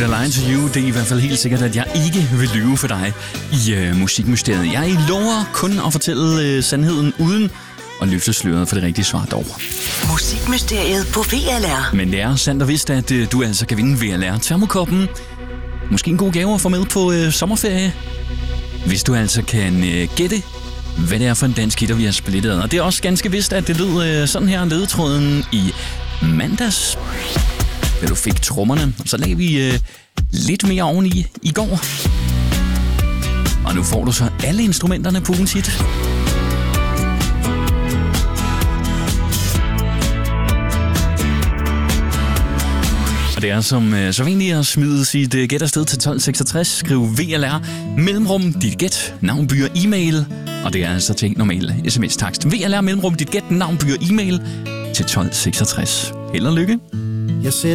I lie to you? Det er i hvert fald helt sikkert, at jeg ikke vil lyve for dig i Musikmysteriet. Jeg lover kun at fortælle sandheden uden at løfte sløret for det rigtige svar dog. Musikmysteriet på VLR. Men det er sandt og vist, at du altså kan vinde VLR termokoppen. Måske en god gave at få med på sommerferie. Hvis du altså kan gætte, hvad det er for en dansk hitter, vi har splittet. Og det er også ganske vist, at det lød sådan her ledetråden i mandags. Da du fik trommerne, så lagde vi lidt mere oveni i går. Og nu får du så alle instrumenterne på ugens hit. Og det er som så venligt at smide sit gæt afsted til 1266. Skriv VLR, mellemrum, dit gæt, navn, by og e-mail. Og det er altså til normal sms-takst. VLR, mellemrum, dit gæt, navn, by og e-mail til 1266. Held og lykke.